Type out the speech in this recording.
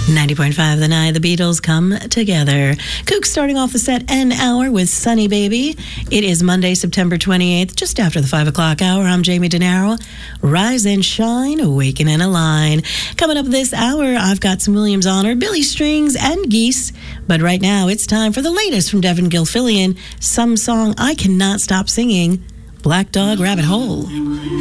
90.5 The Night, the Beatles come together. Kook starting off the set and hour with Sunny Baby. It is Monday, September 28th, just after the 5 o'clock hour. I'm Jamie DeNaro. Rise and shine, awaken and align. Coming up this hour, I've got some Williams Honor, Billy Strings, and Geese. But right now, it's time for the latest from Devin Gilfillian. Some song I cannot stop singing, Black Dog Rabbit Hole.